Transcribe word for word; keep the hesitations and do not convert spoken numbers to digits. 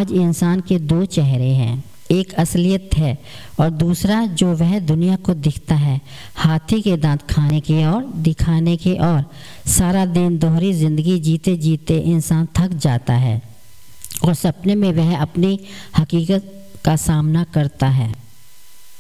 आज इंसान के दो चेहरे हैं, एक असलियत है और दूसरा जो वह दुनिया को दिखता है, हाथी के दांत खाने के और दिखाने के। और सारा दिन दोहरी ज़िंदगी जीते जीते इंसान थक जाता है और सपने में वह अपनी हकीकत का सामना करता है।